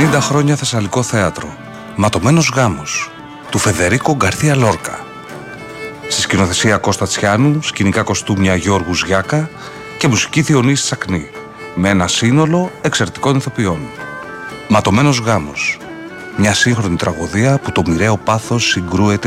50 χρόνια Θεσσαλικό θέατρο. Ματωμένος γάμος του Φεδερίκο Γκαρθία Λόρκα. Στη σκηνοθεσία Κώστα Τσιάνου, σκηνικά κοστούμια Γιώργου Γιάκα και μουσική Διονύση Τσακνή, με ένα σύνολο εξαιρετικών ηθοποιών. Ματωμένος γάμος. Μια σύγχρονη τραγωδία που το μοιραίο πάθος συγκρούεται